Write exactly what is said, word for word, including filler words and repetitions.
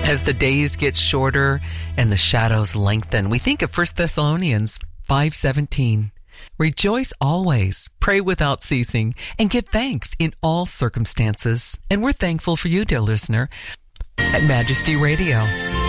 As the days get shorter and the shadows lengthen, we think of First Thessalonians five seventeen. Rejoice always, pray without ceasing, and give thanks in all circumstances. And we're thankful for you, dear listener, at Majesty Radio.